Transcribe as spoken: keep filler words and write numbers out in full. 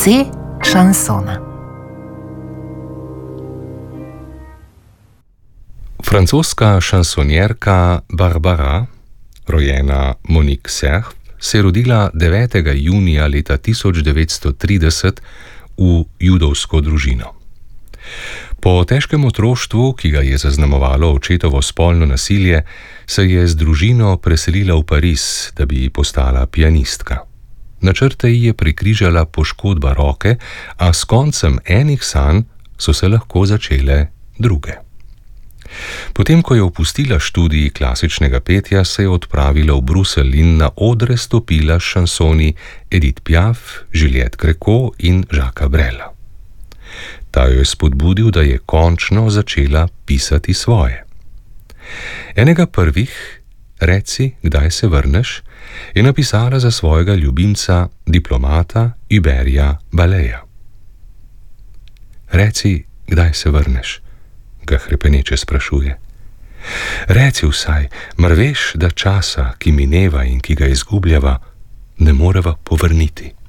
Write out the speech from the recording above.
Srce šansona. Francoska šansonjerka Barbara, rojena Monique Cerf, se je rodila devetega junija leta tisoč devetsto trideset v judovsko družino. Po težkem otroštvu, ki ga je zaznamovalo očetovo spolno nasilje, se je z družino preselila v Pariz, da bi postala pianistka. Načrte ji je prekrižala poškodba roke, a s koncem enih sanj so se lahko začele druge. Potem, ko je opustila študij klasičnega petja, se je odpravila v Bruselj in na odre stopila s šansoni Edith Piaf, Juliette Gréco in Jacquesa Brela. Ta jo je spodbudil, da je končno začela pisati svoje. Enega prvih, Reci, kdaj se vrneš, je napisala za svojega ljubimca, diplomata Huberta Ballaya. Reci, kdaj se vrneš, ga hrepeneče sprašuje. Reci vsaj, mar veš, da časa, ki mineva in ki ga izgubljava, ne moreva povrniti.